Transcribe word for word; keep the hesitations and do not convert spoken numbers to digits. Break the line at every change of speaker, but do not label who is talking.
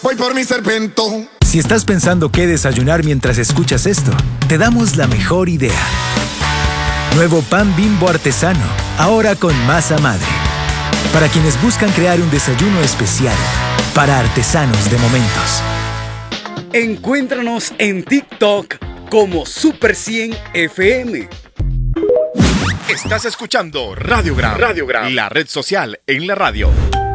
voy por mi serpento.
Si estás pensando qué desayunar mientras escuchas esto, te damos la mejor idea. Nuevo pan Bimbo artesano, ahora con masa madre. Para quienes buscan crear un desayuno especial, para artesanos de momentos.
Encuéntranos en TikTok como Super cien F M.
Estás escuchando Radiogram, Radiogram, la red social en la radio.